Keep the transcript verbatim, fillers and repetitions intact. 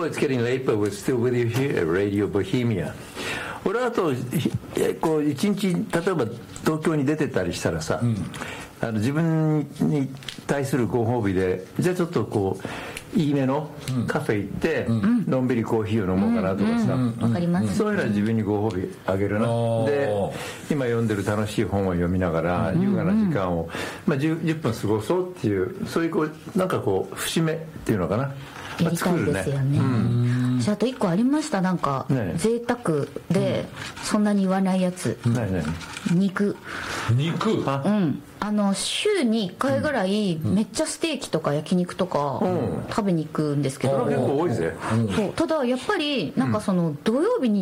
Well, it's getting late, but we're still with you here at Radio Bohemia. 俺はあとこう一日例えば東京に出てたりしたらさ、うん、あの自分に対するご褒美でじゃあちょっとこういいめのカフェ行って、うん、のんびりコーヒーを飲もうかなとかさ、 うんうん、わかります。 そういうのは自分にご褒美あげるな、うん、で今読んでる楽しい本を読みながら、うん、優雅な時間を、まあ、10, じゅっぷん過ごそうっていうそういうこうなんかこう節目っていうのかな、 やりたいですよね。じゃああといっこありました。なんか、ね、贅沢で、うん、そんなに言わないやつ、 ねね、 肉肉、 うん、あの週にいっかいぐらい、うん、めっちゃステーキとか焼肉とか、うん、食べに行くんですけど、 結構多いぜ、 うん、そうただやっぱりなんかその土曜日に